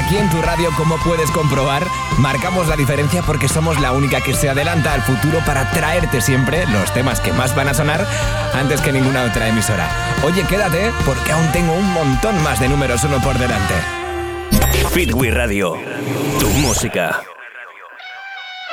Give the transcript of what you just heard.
aquí en tu radio, como puedes comprobar, marcamos la diferencia porque somos la única que se adelanta al futuro para traerte siempre los temas que más van a sonar antes que ninguna otra emisora. Oye, quédate porque aún tengo un montón más de números 1 por delante. Fit We Radio, tu música.